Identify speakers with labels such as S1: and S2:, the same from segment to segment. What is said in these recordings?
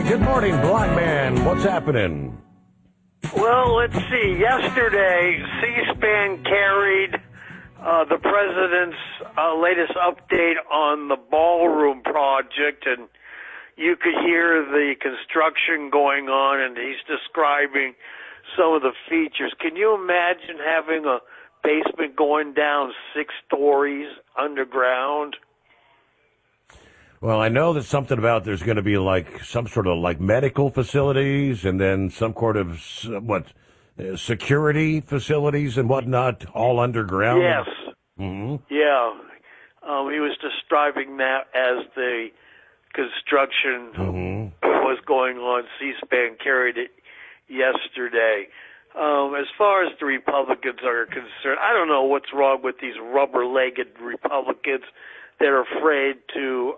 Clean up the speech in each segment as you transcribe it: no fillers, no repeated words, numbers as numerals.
S1: Good morning, Blind Man. What's happening?
S2: Well, let's see. Yesterday, C-SPAN carried the president's latest update on the ballroom project, and you could hear the construction going on, and he's describing some of the features. Can you imagine having a basement going down 6 stories underground?
S1: Well, I know that something about there's going to be like some sort of like medical facilities and then some sort of security facilities and whatnot, all underground.
S2: Yes.
S1: Mm-hmm.
S2: Yeah. He was describing that as the construction was going on. C-SPAN carried it yesterday. As far as the Republicans are concerned, I don't know what's wrong with these rubber-legged Republicans that are afraid to,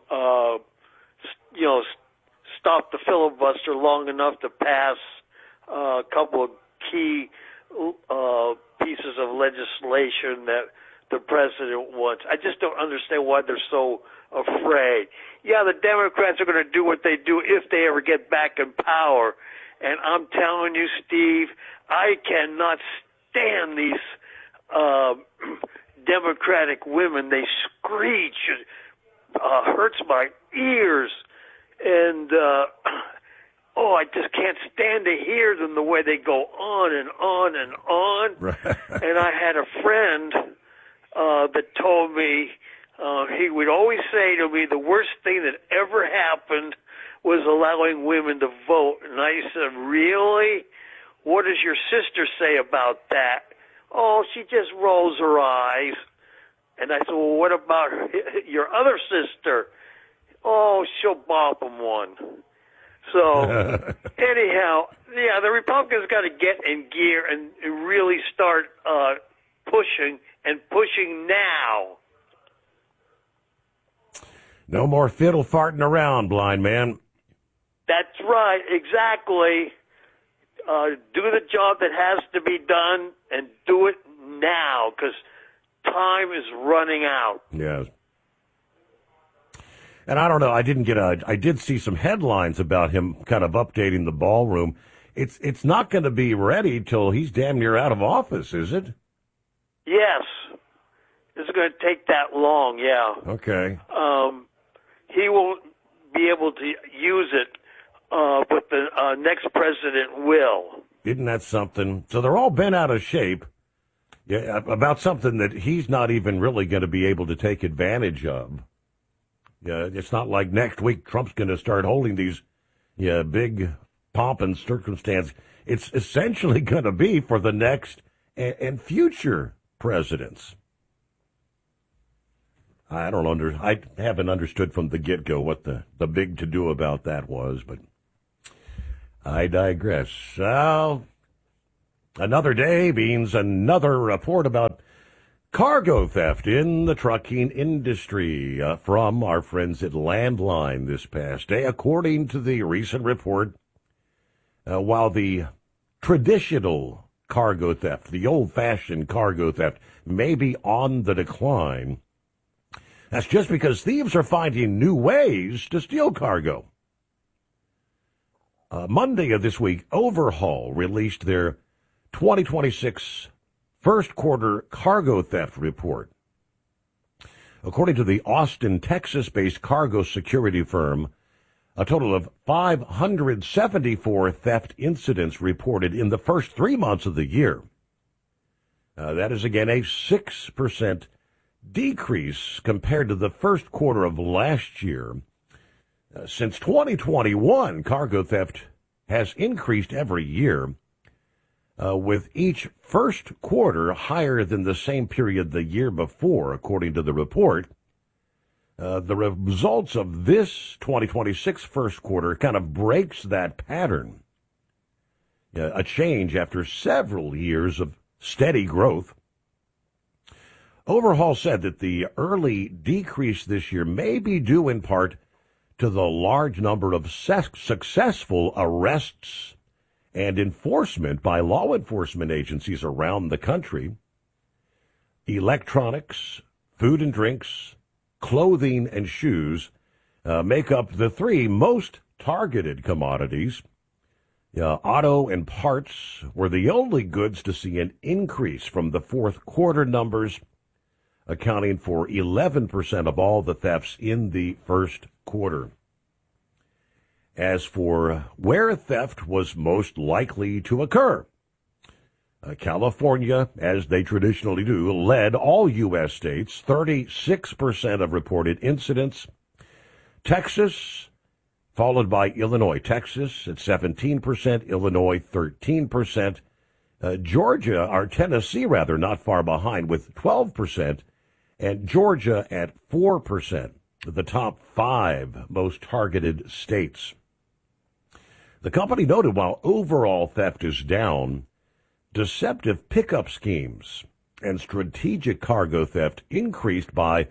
S2: stop the filibuster long enough to pass a couple of key pieces of legislation that the president wants. I just don't understand why they're so afraid. Yeah, the Democrats are going to do what they do if they ever get back in power. And I'm telling you, Steve, I cannot stand these Democratic women. They screech. It hurts my ears. And, I just can't stand to hear them the way they go on and on and on.
S1: Right.
S2: And I had a friend that told me, he would always say to me, the worst thing that ever happened was allowing women to vote. And I said, really? What does your sister say about that? Oh, she just rolls her eyes. And I said, well, what about your other sister? Oh, she'll bop him one. So, anyhow, yeah, the Republicans got to get in gear and really start pushing, and pushing now.
S1: No more fiddle farting around, Blind Man.
S2: That's right, exactly. Do the job that has to be done, and do it now, because time is running out.
S1: Yes. And I don't know, I did see some headlines about him kind of updating the ballroom. It's not going to be ready till he's damn near out of office, is it?
S2: Yes. It's going to take that long, yeah.
S1: Okay.
S2: He won't be able to use it, but the next president will.
S1: Isn't that something? So they're all bent out of shape about something that he's not even really going to be able to take advantage of. Yeah, it's not like next week Trump's going to start holding these big pomp and circumstance. It's essentially going to be for the next and future presidents. I haven't understood from the get-go what the big to-do about that was, but I digress. Well, another day means another report about cargo theft in the trucking industry from our friends at Landline this past day. According to the recent report, while the traditional cargo theft, the old-fashioned cargo theft, may be on the decline, that's just because thieves are finding new ways to steal cargo. Monday of this week, Overhaul released their 2026 first quarter cargo theft report. According to the Austin, Texas-based cargo security firm, a total of 574 theft incidents reported in the first 3 months of the year. That is, again, a 6% decrease compared to the first quarter of last year. Since 2021, cargo theft has increased every year, with each first quarter higher than the same period the year before, according to the report. The results of this 2026 first quarter kind of breaks that pattern, a change after several years of steady growth. Overhaul said that the early decrease this year may be due in part to the large number of successful arrests and enforcement by law enforcement agencies around the country. Electronics, food and drinks, clothing, and shoes make up the 3 most targeted commodities, auto and parts were the only goods to see an increase from the fourth quarter numbers, accounting for 11% of all the thefts in the first quarter. As for where theft was most likely to occur, California, as they traditionally do, led all U.S. states, 36% of reported incidents. Texas, followed by Illinois. Texas at 17%, Illinois 13%. Tennessee, not far behind with 12%, and Georgia at 4%, the top 5 most targeted states. The company noted while overall theft is down, deceptive pickup schemes and strategic cargo theft increased by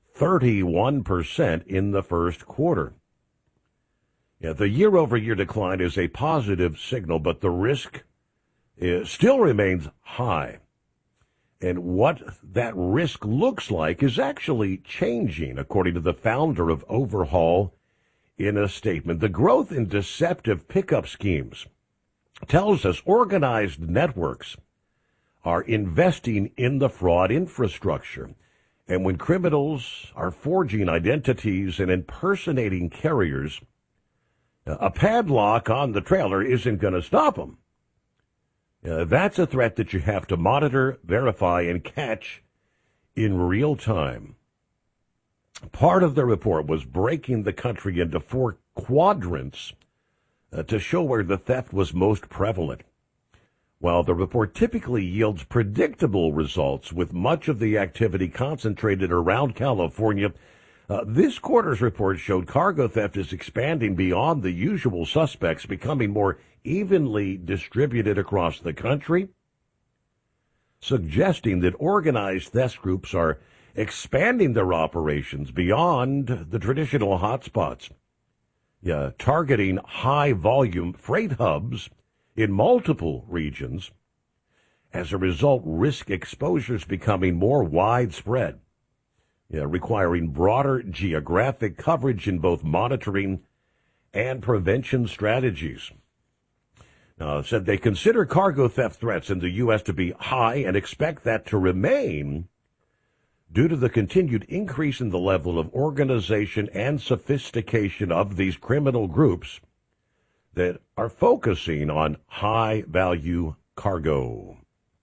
S1: 31% in the first quarter. The year-over-year decline is a positive signal, but the risk still remains high. And what that risk looks like is actually changing, according to the founder of Overhaul in a statement. The growth in deceptive pickup schemes tells us organized networks are investing in the fraud infrastructure. And when criminals are forging identities and impersonating carriers, a padlock on the trailer isn't going to stop them. That's a threat that you have to monitor, verify, and catch in real time. Part of the report was breaking the country into 4 quadrants to show where the theft was most prevalent. While the report typically yields predictable results with much of the activity concentrated around California, this quarter's report showed cargo theft is expanding beyond the usual suspects, becoming more evenly distributed across the country, suggesting that organized theft groups are expanding their operations beyond the traditional hotspots, targeting high-volume freight hubs in multiple regions. As a result, risk exposure is becoming more widespread, requiring broader geographic coverage in both monitoring and prevention strategies. Now, it said they consider cargo theft threats in the U.S. to be high and expect that to remain due to the continued increase in the level of organization and sophistication of these criminal groups that are focusing on high-value cargo.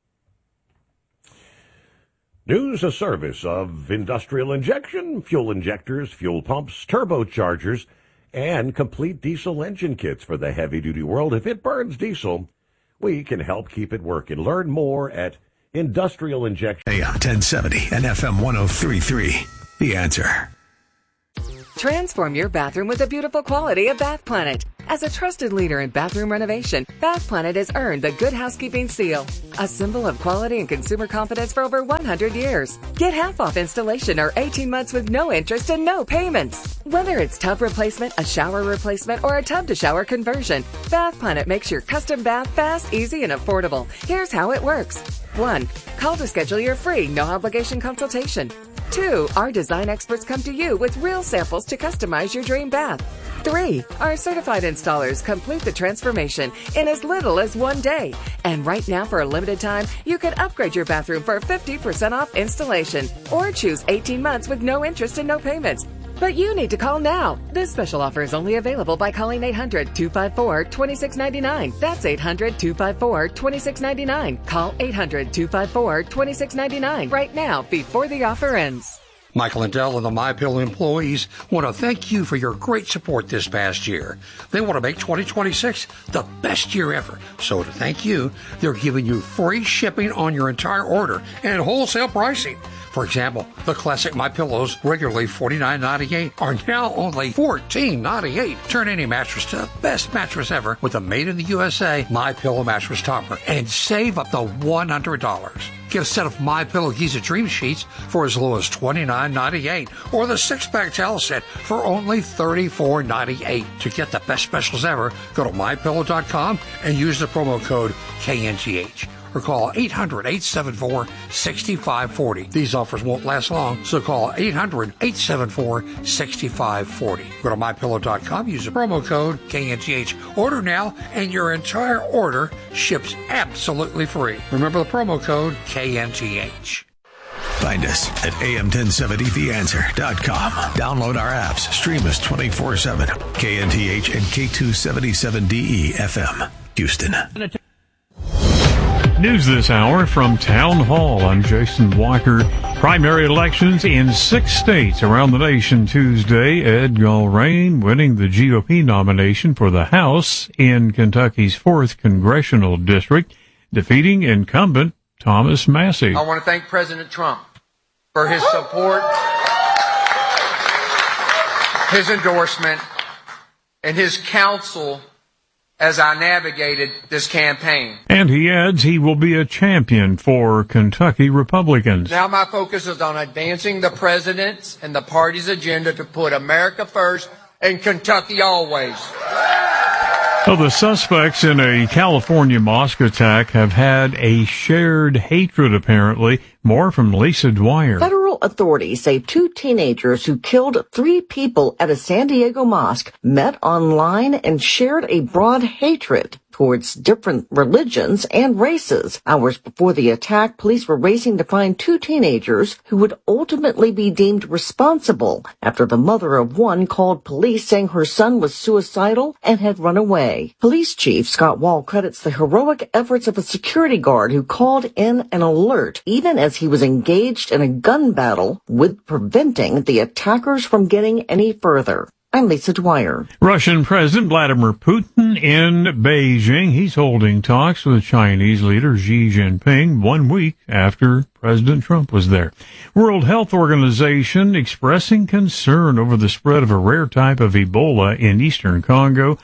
S1: News, a service of Industrial Injection, fuel injectors, fuel pumps, turbochargers, and complete diesel engine kits for the heavy-duty world. If it burns diesel, we can help keep it working. Learn more at Industrial Injection.
S3: AM 1070 and FM 103.3. The Answer.
S4: Transform your bathroom with the beautiful quality of Bath Planet. As a trusted leader in bathroom renovation, Bath Planet has earned the Good Housekeeping Seal, a symbol of quality and consumer confidence for over 100 years. Get half off installation or 18 months with no interest and no payments. Whether it's tub replacement, a shower replacement, or a tub-to-shower conversion, Bath Planet makes your custom bath fast, easy, and affordable. Here's how it works. 1. Call to schedule your free, no-obligation consultation. 2. Our design experts come to you with real samples to customize your dream bath. 3. Our certified installers complete the transformation in as little as 1 day. And right now, for a limited time, you can upgrade your bathroom for 50% off installation or choose 18 months with no interest and no payments. But you need to call now. This special offer is only available by calling 800-254-2699. That's 800-254-2699. Call 800-254-2699 right now before the offer ends.
S5: Michael Lindell and the MyPillow employees want to thank you for your great support this past year. They want to make 2026 the best year ever. So to thank you, they're giving you free shipping on your entire order and wholesale pricing. For example, the classic MyPillows, regularly $49.98, are now only $14.98. Turn any mattress to the best mattress ever with a made-in-the-USA MyPillow mattress topper and save up to $100. Get a set of MyPillow Giza Dream Sheets for as low as $29.98 or the 6-pack towel set for only $34.98. To get the best specials ever, go to MyPillow.com and use the promo code KNTH. or call 800-874-6540. These offers won't last long, so call 800-874-6540. Go to MyPillow.com, use the promo code KNTH. Order now, and your entire order ships absolutely free. Remember the promo code KNTH.
S3: Find us at am1070theanswer.com. Download our apps. Stream us 24/7. KNTH and K277DE FM, Houston.
S6: News this hour from Town Hall. I'm Jason Walker. Primary elections in 6 states around the nation Tuesday. Ed Gulrain winning the GOP nomination for the House in Kentucky's 4th Congressional District, defeating incumbent Thomas Massie.
S7: I want to thank President Trump for his support, his endorsement, and his counsel as I navigated this campaign.
S6: And he adds he will be a champion for Kentucky Republicans.
S7: Now my focus is on advancing the president's and the party's agenda to put America first and Kentucky always.
S6: So the suspects in a California mosque attack have had a shared hatred, apparently. More from Lisa Dwyer.
S8: Federal authorities say 2 teenagers who killed 3 people at a San Diego mosque met online and shared a broad hatred towards different religions and races. Hours before the attack, police were racing to find 2 teenagers who would ultimately be deemed responsible after the mother of one called police saying her son was suicidal and had run away. Police Chief Scott Wall credits the heroic efforts of a security guard who called in an alert even as he was engaged in a gun battle with preventing the attackers from getting any further. I'm Lisa Dwyer.
S6: Russian President Vladimir Putin in Beijing. He's holding talks with Chinese leader Xi Jinping 1 week after President Trump was there. World Health Organization expressing concern over the spread of a rare type of Ebola in eastern Congo.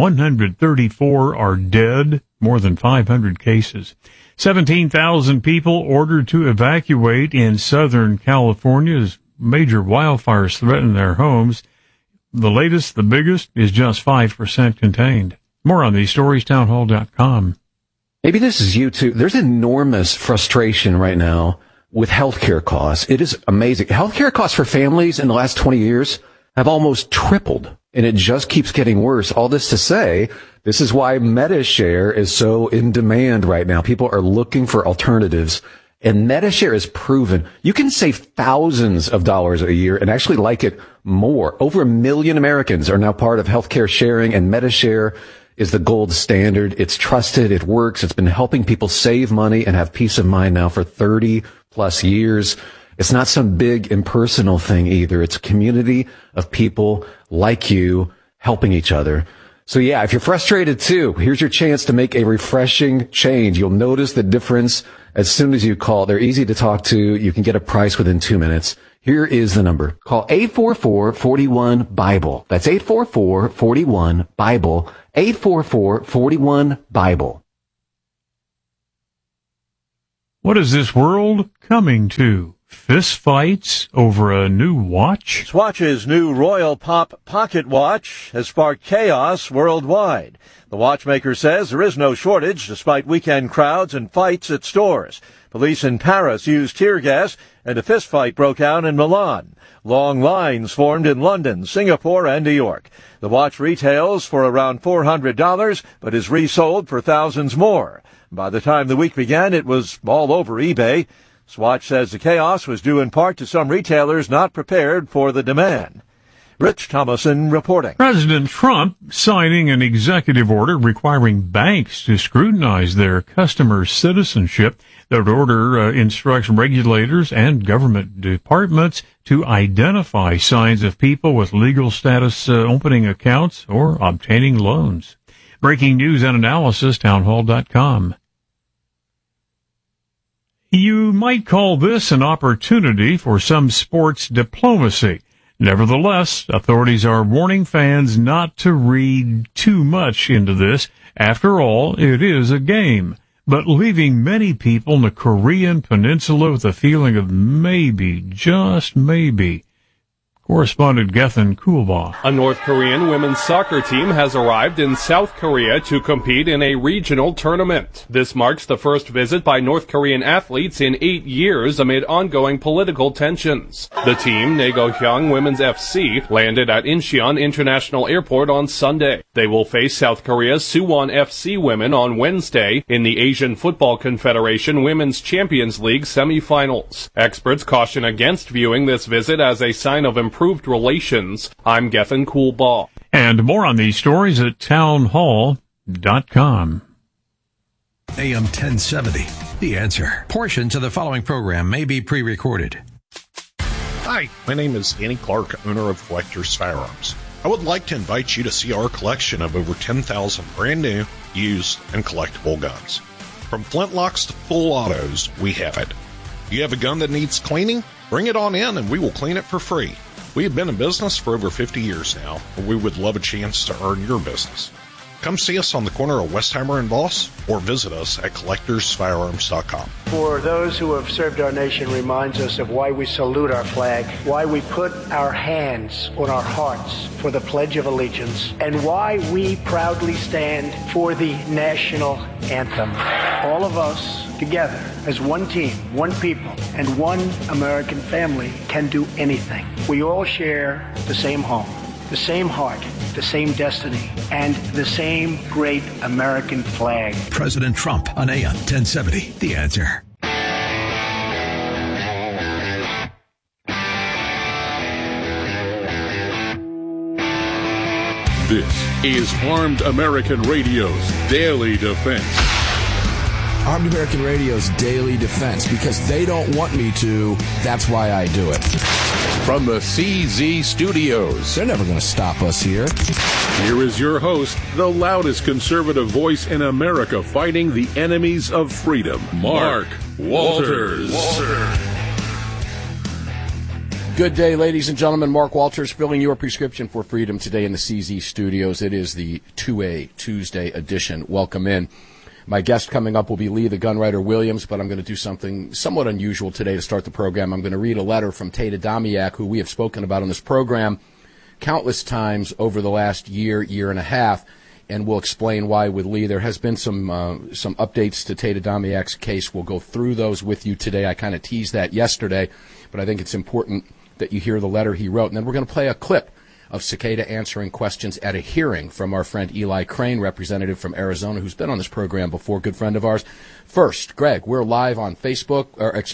S6: 134 are dead, more than 500 cases. 17,000 people ordered to evacuate in Southern California as major wildfires threaten their homes. The latest, the biggest, is just 5% contained. More on these stories, townhall.com.
S9: Maybe this is you too. There's enormous frustration right now with healthcare costs. It is amazing. Healthcare costs for families in the last 20 years have almost tripled, and it just keeps getting worse. All this to say, this is why MediShare is so in demand right now. People are looking for alternatives. And MediShare is proven you can save thousands of dollars a year and actually like it more. Over 1 million Americans are now part of healthcare sharing, and MediShare is the gold standard. It's trusted. It works. It's been helping people save money and have peace of mind now for 30 plus years. It's not some big impersonal thing either. It's a community of people like you helping each other. So yeah, if you're frustrated too, here's your chance to make a refreshing change. You'll notice the difference as soon as you call. They're easy to talk to. You can get a price within 2 minutes. Here is the number. Call 844-41-BIBLE. That's 844-41-BIBLE. 844-41-BIBLE.
S6: What is this world coming to? Fist fights over a new watch?
S10: Swatch's new Royal Pop Pocket Watch has sparked chaos worldwide. The watchmaker says there is no shortage despite weekend crowds and fights at stores. Police in Paris used tear gas, and a fistfight broke out in Milan. Long lines formed in London, Singapore, and New York. The watch retails for around $400, but is resold for thousands more. By the time the week began, it was all over eBay. Swatch says the chaos was due in part to some retailers not prepared for the demand. Rich Thomason reporting.
S6: President Trump signing an executive order requiring banks to scrutinize their customers' citizenship. That order instructs regulators and government departments to identify signs of people with legal status opening accounts or obtaining loans. Breaking news and analysis, townhall.com. You might call this an opportunity for some sports diplomacy. Nevertheless, authorities are warning fans not to read too much into this. After all, it is a game, but leaving many people in the Korean Peninsula with a feeling of maybe, just maybe, Correspondent Gethin Coolbaugh.
S11: A North Korean women's soccer team has arrived in South Korea to compete in a regional tournament. This marks the first visit by North Korean athletes in 8 years amid ongoing political tensions. The team, Naegohyang Women's FC, landed at Incheon International Airport on Sunday. They will face South Korea's Suwon FC women on Wednesday in the Asian Football Confederation Women's Champions League semifinals. Experts caution against viewing this visit as a sign of improved relations. I'm Gethin Coolbaugh.
S6: And more on these stories at townhall.com.
S3: AM 1070, The Answer. Portions of the following program may be pre-recorded.
S12: Hi, my name is Danny Clark, owner of Collector's Firearms. I would like to invite you to see our collection of over 10,000 brand new, used, and collectible guns. From flintlocks to full autos, we have it. You have a gun that needs cleaning? Bring it on in and we will clean it for free. We have been in business for over 50 years now, and we would love a chance to earn your business. Come see us on the corner of Westheimer and Voss, or visit us at collectorsfirearms.com.
S13: For those who have served our nation, reminds us of why we salute our flag, why we put our hands on our hearts for the Pledge of Allegiance, and why we proudly stand for the national anthem. All of us together as one team, one people, and one American family can do anything. We all share the same home, the same heart, the same destiny, and the same great American flag.
S3: President Trump on AM 1070, The Answer.
S14: This is Armed American Radio's Daily Defense.
S15: Armed American Radio's Daily Defense, because they don't want me to, that's why I do it.
S14: From the CZ Studios.
S15: They're never going to stop us here.
S14: Here is your host, the loudest conservative voice in America fighting the enemies of freedom, Mark Walters.
S15: Good day, ladies and gentlemen. Mark Walters filling your prescription for freedom today in the CZ Studios. It is the 2A Tuesday edition. Welcome in. My guest coming up will be Lee the Gunwriter Williams, but I'm going to do something somewhat unusual today to start the program. I'm going to read a letter from Tate Adamiak, who we have spoken about on this program countless times over the last year and a half, and we'll explain why with Lee. There has been some updates to Tate Adamiak's case. We'll go through those with you today. I kind of teased that yesterday, but I think it's important that you hear the letter he wrote. And then we're going to play a clip of Cicada answering questions at a hearing from our friend Eli Crane, representative from Arizona, who's been on this program before, good friend of ours. First, Greg, we're live on live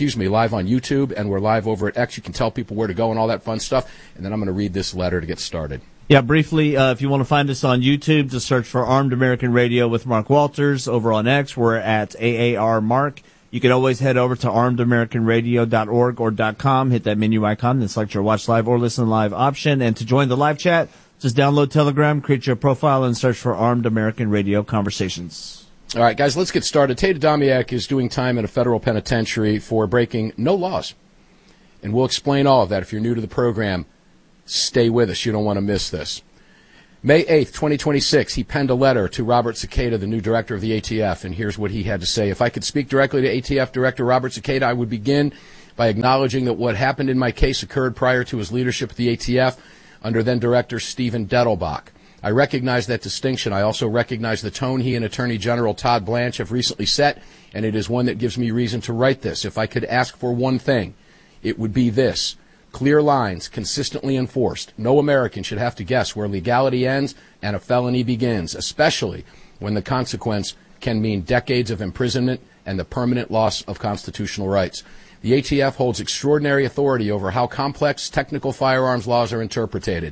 S15: on YouTube, and we're live over at X. You can tell people where to go and all that fun stuff. And then I'm going to read this letter to get started.
S16: Yeah, briefly, if you want to find us on YouTube, just search for Armed American Radio with Mark Walters. Over on X, we're at AAR Mark. You can always head over to armedamericanradio.org or .com, hit that menu icon, and select your watch live or listen live option. And to join the live chat, just download Telegram, create your profile, and search for Armed American Radio Conversations.
S15: All right, guys, let's get started. Tate Adamiak is doing time in a federal penitentiary for breaking no laws. And we'll explain all of that. If you're new to the program, stay with us. You don't want to miss this. May 8th, 2026, he penned a letter to Robert Cicada, the new director of the ATF, and here's what he had to say. If I could speak directly to ATF Director Robert Cicada, I would begin by acknowledging that what happened in my case occurred prior to his leadership of the ATF under then-Director Stephen Dettelbach. I recognize that distinction. I also recognize the tone he and Attorney General Todd Blanche have recently set, and it is one that gives me reason to write this. If I could ask for one thing, it would be this. Clear lines, consistently enforced. No American should have to guess where legality ends and a felony begins, especially when the consequence can mean decades of imprisonment and the permanent loss of constitutional rights. The ATF holds extraordinary authority over how complex technical firearms laws are interpreted.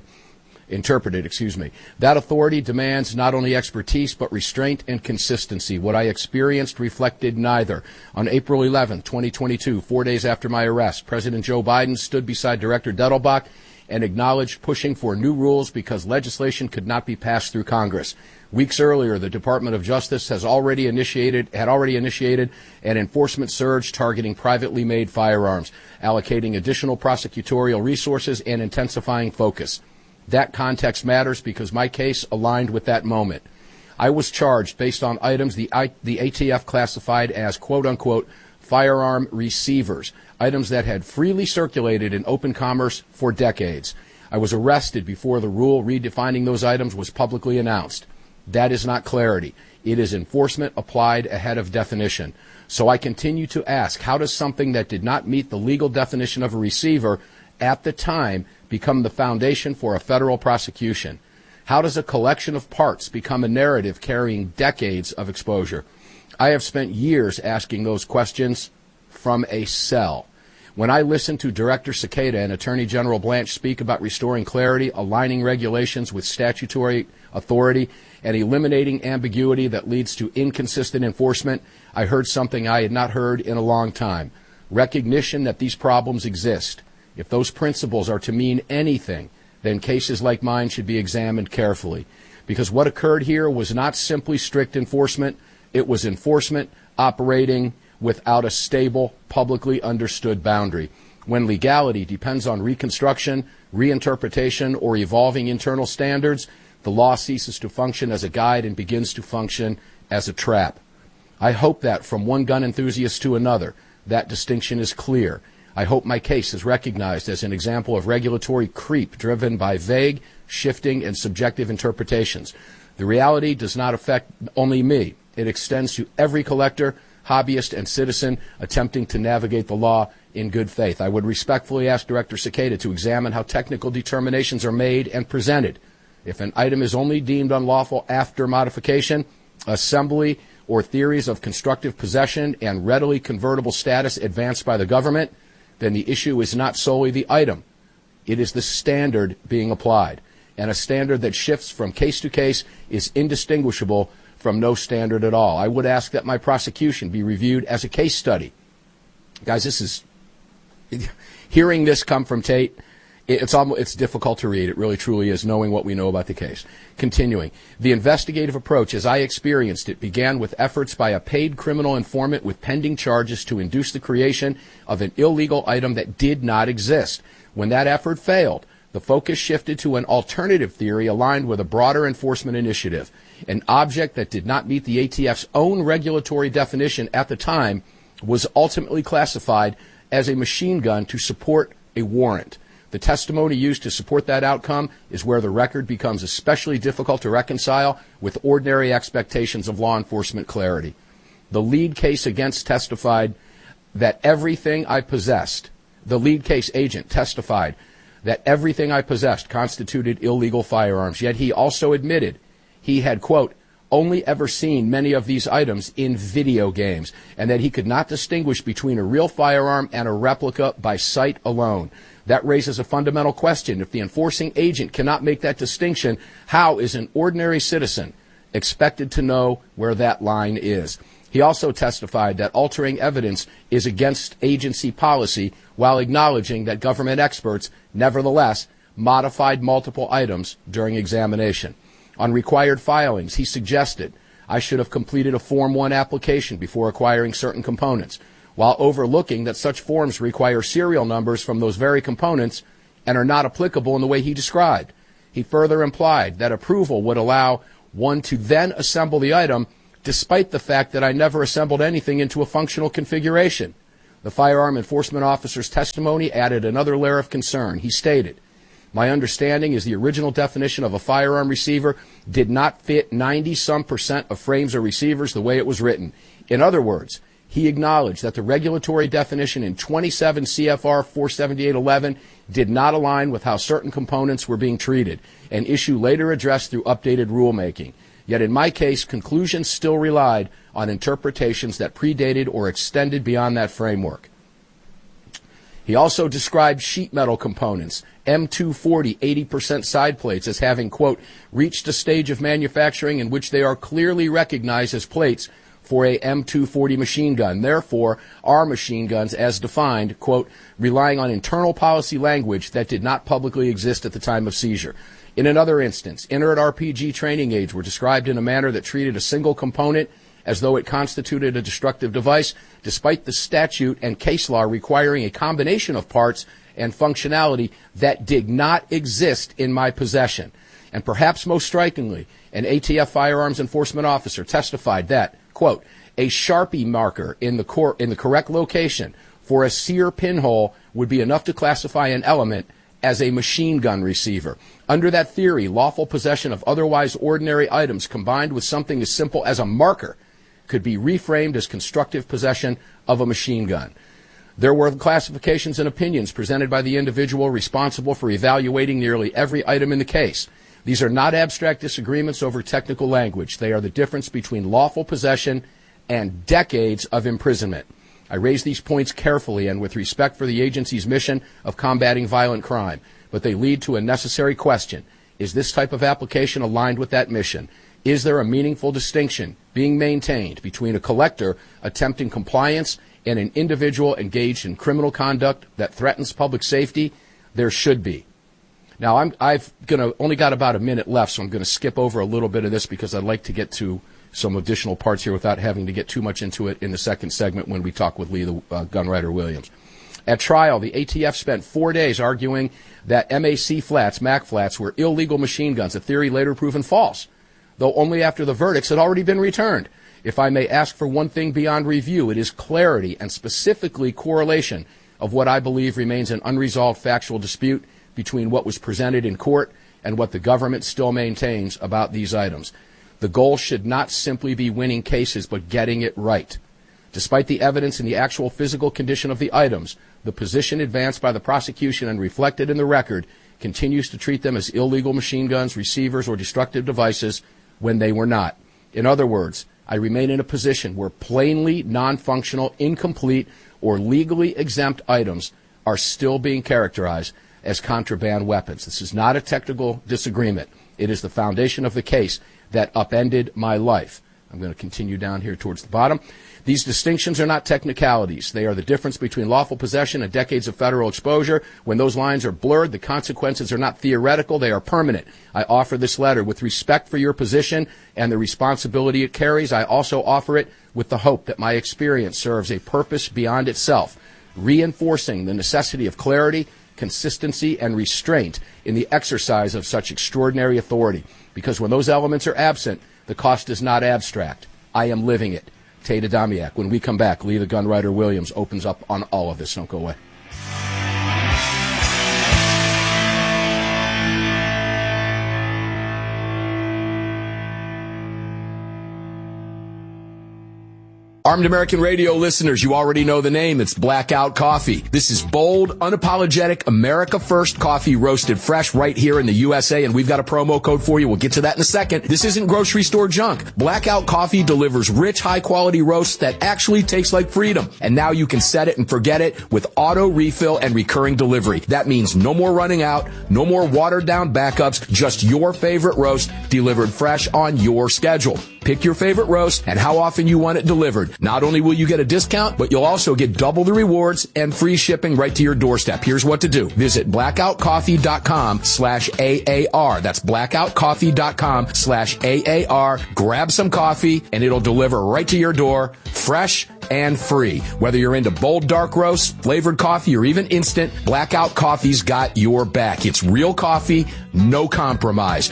S15: That authority demands not only expertise but restraint and consistency. What I experienced reflected neither. On April 11, 2022, 4 days after my arrest, President Joe Biden stood beside Director Dettelbach and acknowledged pushing for new rules because legislation could not be passed through Congress. Weeks earlier, the Department of Justice had already initiated an enforcement surge targeting privately made firearms, allocating additional prosecutorial resources and intensifying focus. That context matters because my case aligned with that moment. I was charged based on items the ATF classified as quote-unquote firearm receivers, items that had freely circulated in open commerce for decades. I was arrested before the rule redefining those items was publicly announced. That is not clarity. It is enforcement applied ahead of definition. So I continue to ask, how does something that did not meet the legal definition of a receiver at the time become the foundation for a federal prosecution? How does a collection of parts become a narrative carrying decades of exposure? I have spent years asking those questions from a cell. When I listen to Director Cicada and Attorney General Blanche speak about restoring clarity, aligning regulations with statutory authority, and eliminating ambiguity that leads to inconsistent enforcement, I heard something I had not heard in a long time. Recognition that these problems exist. If those principles are to mean anything, then cases like mine should be examined carefully. Because what occurred here was not simply strict enforcement, it was enforcement operating without a stable, publicly understood boundary. When legality depends on reconstruction, reinterpretation, or evolving internal standards, the law ceases to function as a guide and begins to function as a trap. I hope that from one gun enthusiast to another, that distinction is clear. I hope my case is recognized as an example of regulatory creep driven by vague, shifting, and subjective interpretations. The reality does not affect only me. It extends to every collector, hobbyist, and citizen attempting to navigate the law in good faith. I would respectfully ask Director Cicada to examine how technical determinations are made and presented. If an item is only deemed unlawful after modification, assembly, or theories of constructive possession and readily convertible status advanced by the government, then the issue is not solely the item. It is the standard being applied. And a standard that shifts from case to case is indistinguishable from no standard at all. I would ask that my prosecution be reviewed as a case study. Guys, this is, hearing this come from Tate, it's difficult to read. It really truly is, knowing what we know about the case. Continuing, the investigative approach, as I experienced it, began with efforts by a paid criminal informant with pending charges to induce the creation of an illegal item that did not exist. When that effort failed, the focus shifted to an alternative theory aligned with a broader enforcement initiative. An object that did not meet the ATF's own regulatory definition at the time was ultimately classified as a machine gun to support a warrant. The testimony used to support that outcome is where the record becomes especially difficult to reconcile with ordinary expectations of law enforcement clarity. The lead case against testified that everything I possessed, the lead case agent testified that everything I possessed constituted illegal firearms, yet he also admitted he had, quote, only ever seen many of these items in video games, and that he could not distinguish between a real firearm and a replica by sight alone. That raises a fundamental question. If the enforcing agent cannot make that distinction, how is an ordinary citizen expected to know where that line is? He also testified that altering evidence is against agency policy, while acknowledging that government experts, nevertheless, modified multiple items during examination. On required filings, he suggested I should have completed a Form 1 application before acquiring certain components, while overlooking that such forms require serial numbers from those very components and are not applicable in the way he described. He further implied that approval would allow one to then assemble the item, despite the fact that I never assembled anything into a functional configuration. The firearm enforcement officer's testimony added another layer of concern. He stated, my understanding is the original definition of a firearm receiver did not fit 90-some% of frames or receivers the way it was written. In other words, he acknowledged that the regulatory definition in 27 CFR 478.11 did not align with how certain components were being treated, an issue later addressed through updated rulemaking. Yet in my case, conclusions still relied on interpretations that predated or extended beyond that framework. He also described sheet metal components, M240 80% side plates, as having, quote, reached a stage of manufacturing in which they are clearly recognized as plates for a M240 machine gun. Therefore, are machine guns as defined, quote, relying on internal policy language that did not publicly exist at the time of seizure. In another instance, inert RPG training aids were described in a manner that treated a single component as though it constituted a destructive device, despite the statute and case law requiring a combination of parts and functionality that did not exist in my possession. And perhaps most strikingly, an ATF firearms enforcement officer testified that, quote, a Sharpie marker in the correct location for a sear pinhole would be enough to classify an element as a machine gun receiver. Under that theory, lawful possession of otherwise ordinary items combined with something as simple as a marker could be reframed as constructive possession of a machine gun. There were classifications and opinions presented by the individual responsible for evaluating nearly every item in the case. These are not abstract disagreements over technical language. They are the difference between lawful possession and decades of imprisonment. I raise these points carefully and with respect for the agency's mission of combating violent crime, but they lead to a necessary question. Is this type of application aligned with that mission? Is there a meaningful distinction being maintained between a collector attempting compliance and an individual engaged in criminal conduct that threatens public safety? There should be. Now, I've only got about a minute left, so I'm going to skip over a little bit of this because I'd like to get to some additional parts here without having to get too much into it in the second segment when we talk with Lee, the Gunwriter Williams. At trial, the ATF spent 4 days arguing that MAC flats, MAC flats, were illegal machine guns, a theory later proven false, though only after the verdicts had already been returned. If I may ask for one thing beyond review, it is clarity and specifically correlation of what I believe remains an unresolved factual dispute between what was presented in court and what the government still maintains about these items. The goal should not simply be winning cases, but getting it right. Despite the evidence and the actual physical condition of the items, the position advanced by the prosecution and reflected in the record continues to treat them as illegal machine guns, receivers, or destructive devices when they were not. In other words, I remain in a position where plainly non-functional, incomplete, or legally exempt items are still being characterized as contraband weapons. This is not a technical disagreement. It is the foundation of the case that upended my life. I'm going to continue down here towards the bottom. These distinctions are not technicalities. They are the difference between lawful possession and decades of federal exposure. When those lines are blurred, the consequences are not theoretical, they are permanent. I offer this letter with respect for your position and the responsibility it carries. I also offer it with the hope that my experience serves a purpose beyond itself, reinforcing the necessity of clarity, consistency, and restraint in the exercise of such extraordinary authority. Because when those elements are absent, the cost is not abstract. I am living it. Tate Adamiak. When we come back, Lee the Gunwriter Williams opens up on all of this. Don't go away. Armed American Radio listeners, you already know the name. It's Blackout Coffee. This is bold, unapologetic, America First coffee roasted fresh right here in the USA, and we've got a promo code for you. We'll get to that in a second. This isn't grocery store junk. Blackout Coffee delivers rich, high-quality roasts that actually taste like freedom. And now you can set it and forget it with auto refill and recurring delivery. That means no more running out, no more watered-down backups, just your favorite roast delivered fresh on your schedule. Pick your favorite roast and how often you want it delivered. Not only will you get a discount, but you'll also get double the rewards and free shipping right to your doorstep. Here's what to do. Visit blackoutcoffee.com/AAR. That's blackoutcoffee.com/AAR. Grab some coffee and it'll deliver right to your door, fresh and free. Whether you're into bold dark roasts, flavored coffee, or even instant, Blackout Coffee's got your back. It's real coffee, no compromise.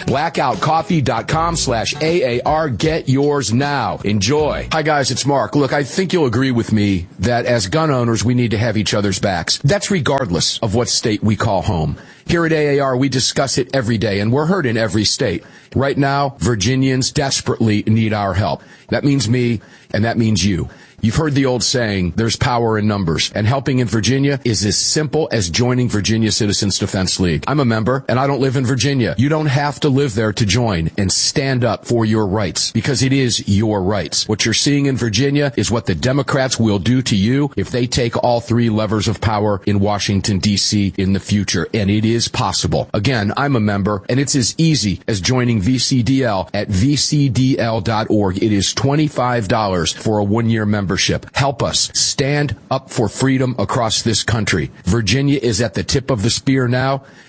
S15: blackoutcoffee.com/AAR. Get yours now. Enjoy. Hi guys, it's Mark. Look, I think you'll agree with me that as gun owners, we need to have each other's backs. That's regardless of what state we call home. Here at AAR, we discuss it every day, and we're heard in every state. Right now, Virginians desperately need our help. That means me, and that means you. You've heard the old saying, there's power in numbers, and helping in Virginia is as simple as joining Virginia Citizens Defense League. I'm a member, and I don't live in Virginia. You don't have to live there to join and stand up for your rights, because it is your rights. What you're seeing in Virginia is what the Democrats will do to you if they take all three levers of power in Washington, D.C. in the future, and it is possible. Again, I'm a member, and it's as easy as joining VCDL at vcdl.org. It is $25 for a one-year membership. Help us stand up for freedom across this country. Virginia is at the tip of the spear now.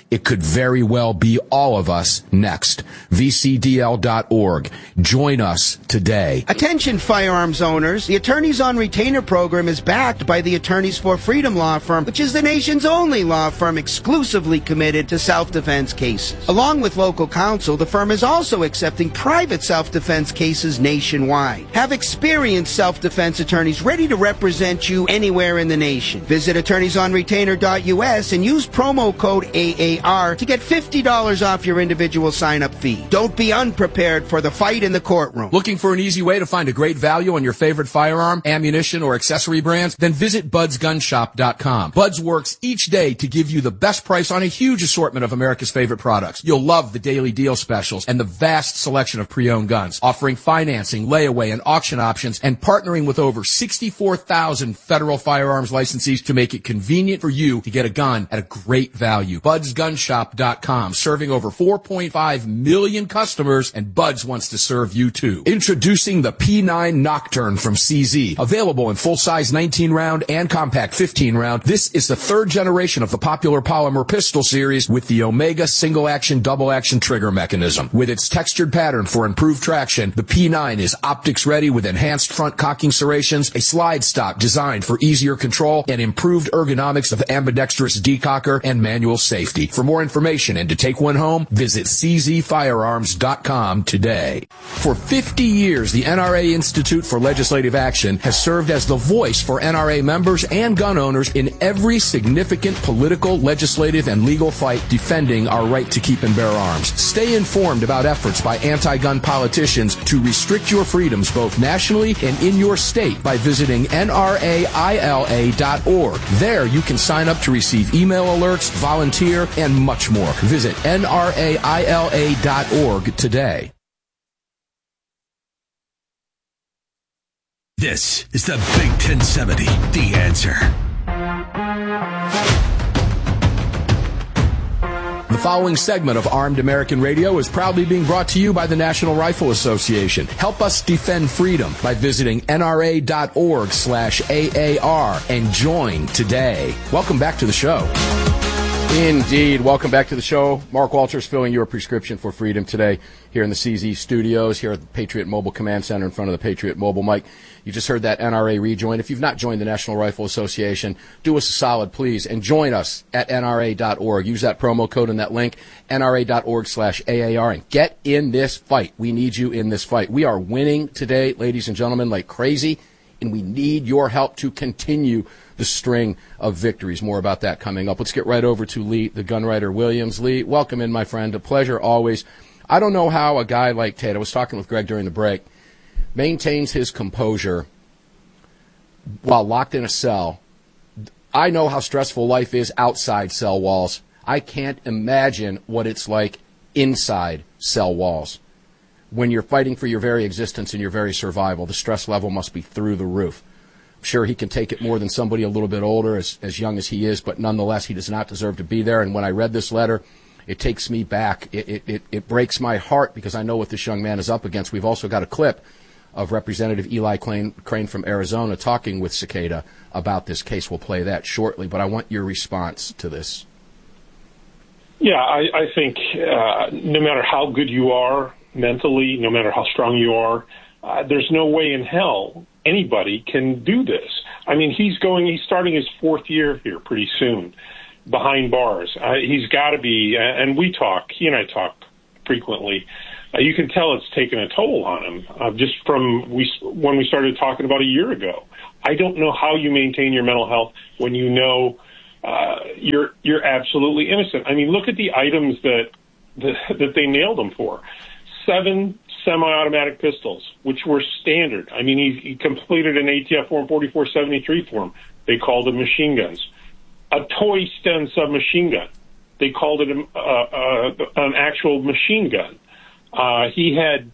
S15: it could very well be all of us next. VCDL.org. Join us today.
S17: Attention firearms owners. The Attorneys on Retainer program is backed by the Attorneys for Freedom law firm, which is the nation's only law firm exclusively committed to self-defense cases. Along with local counsel, the firm is also accepting private self-defense cases nationwide. Have experienced self-defense attorneys ready to represent you anywhere in the nation. Visit attorneysonretainer.us and use promo code AAR to get $50 off your individual sign-up fee. Don't be unprepared for the fight in the courtroom.
S15: Looking for an easy way to find a great value on your favorite firearm, ammunition, or accessory brands? Then visit budsgunshop.com. Buds works each day to give you the best price on a huge assortment of America's favorite products. You'll love the daily deal specials and the vast selection of pre-owned guns, offering financing, layaway, and auction options, and partnering with over 64,000 federal firearms licensees to make it convenient for you to get a gun at a great value. budsgunshop.com, serving over 4.5 million customers, and Buds wants to serve you too. Introducing the P9 Nocturne from CZ, available in full-size 19-round and compact 15-round. This is the third generation of the popular polymer pistol series with the Omega single-action, double-action trigger mechanism. With its textured pattern for improved traction, the P9 is optics-ready with enhanced front cocking serrations, a slide stop designed for easier control, and improved ergonomics of ambidextrous decocker and manual safety. For more information and to take one home, visit czfirearms.com today. For 50 years, the NRA Institute for Legislative Action has served as the voice for NRA members and gun owners in every significant political, legislative, and legal fight defending our right to keep and bear arms. Stay informed about efforts by anti-gun politicians to restrict your freedoms both nationally and in your state by visiting nraila.org. There you can sign up to receive email alerts, volunteer, and much more. Visit nraila.org today.
S3: This is the Big 1070, The Answer.
S15: The following segment of Armed American Radio is proudly being brought to you by the National Rifle Association. Help us defend freedom by visiting nra.org/AAR and join today. Welcome back to the show.
S18: Indeed. Welcome back to the show. Mark Walters filling your prescription for freedom today here in the CZ studios, here at the Patriot Mobile Command Center in front of the Patriot Mobile mic. You just heard that NRA rejoin. If you've not joined the National Rifle Association, do us a solid, please, and join us at nra.org. Use that promo code and that link, nra.org/AAR, and get in this fight. We need you in this fight. We are winning today, ladies and gentlemen, like crazy, and we need your help to continue the string of victories. More about that coming up. Let's get right over to Lee, the gun writer Williams. Lee, welcome in, my friend. A pleasure always. I don't know how a guy like Tate, I was talking with Greg during the break, maintains his composure while locked in a cell. I know how stressful life is outside cell walls. I can't imagine what it's like inside cell walls. When you're fighting for your very existence and your very survival, the stress level must be through the roof. I'm sure he can take it more than somebody a little bit older, as young as he is, but nonetheless, he does not deserve to be there. And when I read this letter, it takes me back. It breaks my heart because I know what this young man is up against. We've also got a clip of Representative Eli Crane from Arizona talking with Cicada about this case. We'll play that shortly, but I want your response to this.
S19: Yeah, I think no matter how good you are mentally, no matter how strong you are, there's no way in hell anybody can do this. I mean, he's starting his fourth year here pretty soon behind bars. He's got to be, and he and I talk frequently. You can tell it's taken a toll on him just from when we started talking about a year ago. I don't know how you maintain your mental health when you know you're absolutely innocent. I mean, look at the items that they nailed him for. 7 semi-automatic pistols, which were standard. I mean, he completed an ATF Form 4473 form. They called them machine guns. A toy Sten submachine gun. They called it an actual machine gun. He had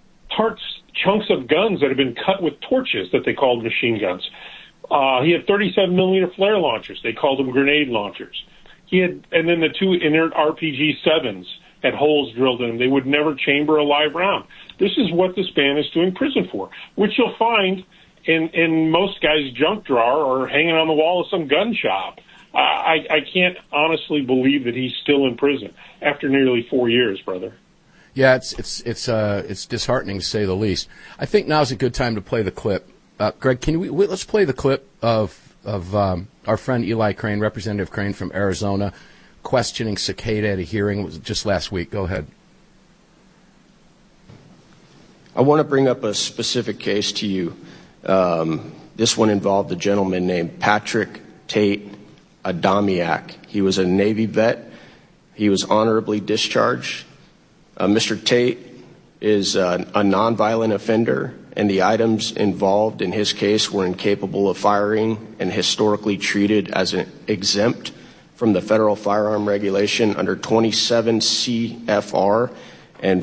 S19: chunks of guns that had been cut with torches that they called machine guns. He had 37-millimeter flare launchers. They called them grenade launchers. And then the 2 inert RPG-7s had holes drilled in them. They would never chamber a live round. This is what this man is doing prison for, which you'll find in most guys' junk drawer or hanging on the wall of some gun shop. I can't honestly believe that he's still in prison after nearly 4 years, brother.
S18: Yeah, it's disheartening to say the least. I think now's a good time to play the clip. Greg, let's play the clip of our friend Eli Crane, Representative Crane from Arizona, questioning Cicada at a hearing. It was just last week. Go ahead.
S20: I want to bring up a specific case to you. This one involved a gentleman named Patrick Tate Adamiak. He was a Navy vet. He was honorably discharged. Mr. Tate is a nonviolent offender, and the items involved in his case were incapable of firing and historically treated as an exempt from the federal firearm regulation under 27 CFR and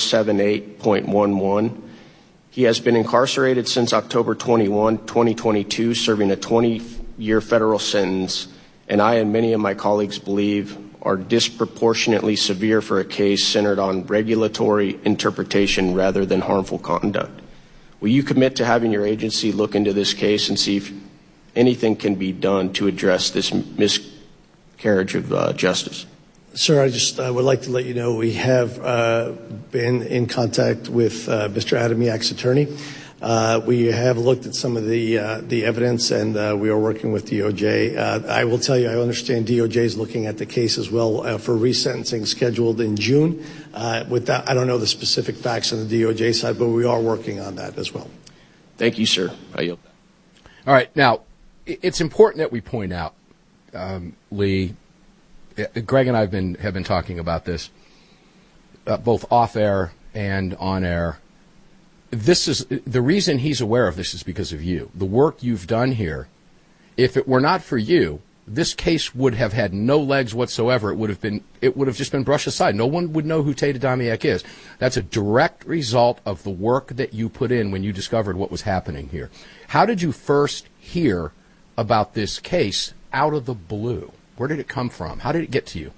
S20: 478.11. He has been incarcerated since October 21, 2022, serving a 20-year federal sentence, and I and many of my colleagues believe are disproportionately severe for a case centered on regulatory interpretation rather than harmful conduct. Will you commit to having your agency look into this case and see if anything can be done to address this miscarriage of justice?
S21: Sir, I would like to let you know we have been in contact with Mr. Adamiak's attorney. We have looked at some of the evidence, and we are working with DOJ. I will tell you, I understand DOJ is looking at the case as well for resentencing scheduled in June. With that, I don't know the specific facts on the DOJ side, but we are working on that as well.
S20: Thank you, sir. I yield.
S18: All right. Now, it's important that we point out, Lee, Greg and I have been talking about this, both off air and on air. This is the reason he's aware of this is because of you. The work you've done here. If it were not for you, this case would have had no legs whatsoever. It would have just been brushed aside. No one would know who Tate Adamiak is. That's a direct result of the work that you put in when you discovered what was happening here. How did you first hear about this case out of the blue? Where did it come from? How did it get to you?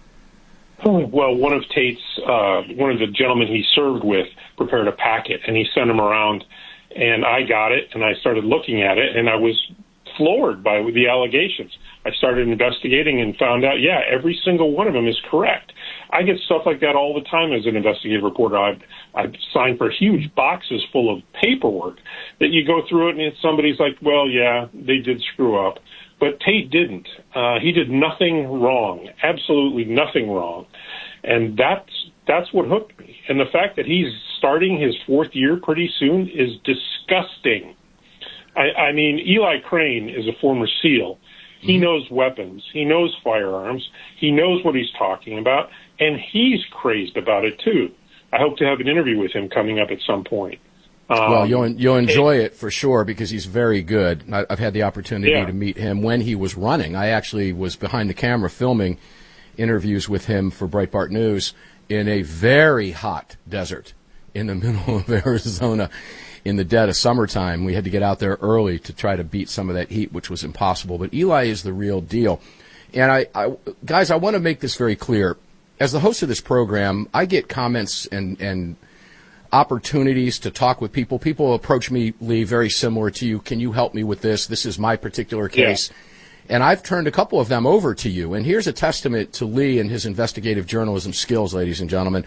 S19: Well, one of the gentlemen he served with prepared a packet, and he sent them around, and I got it, and I started looking at it, and I was floored by the allegations. I started investigating and found out, every single one of them is correct. I get stuff like that all the time as an investigative reporter. I've signed for huge boxes full of paperwork that you go through it, and somebody's like, well, yeah, they did screw up. But Tate didn't. He did nothing wrong, absolutely nothing wrong. And that's what hooked me. And the fact that he's starting his fourth year pretty soon is disgusting. I mean, Eli Crane is a former SEAL. He knows weapons. He knows firearms. He knows what he's talking about. And he's crazed about it, too. I hope to have an interview with him coming up at some point.
S18: Well, you'll enjoy it for sure because he's very good. I've had the opportunity to meet him when he was running. I actually was behind the camera filming interviews with him for Breitbart News in a very hot desert in the middle of Arizona in the dead of summertime. We had to get out there early to try to beat some of that heat, which was impossible. But Eli is the real deal. And guys, I want to make this very clear. As the host of this program, I get comments and opportunities to talk with people. People approach me, Lee, very similar to you. Can you help me with this? This is my particular case. Yeah. And I've turned a couple of them over to you. And here's a testament to Lee and his investigative journalism skills, ladies and gentlemen.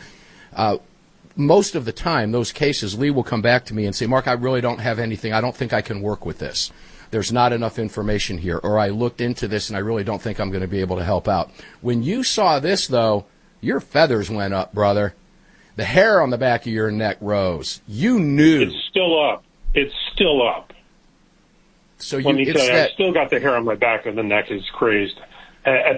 S18: Most of the time, those cases, Lee will come back to me and say, Mark, I really don't have anything. I don't think I can work with this. There's not enough information here. Or I looked into this and I really don't think I'm going to be able to help out. When you saw this, though, your feathers went up, brother. The hair on the back of your neck rose. You knew.
S19: It's still up. It's still up.
S18: So
S19: let me tell you, I've still got the hair on my back and the neck is crazed. At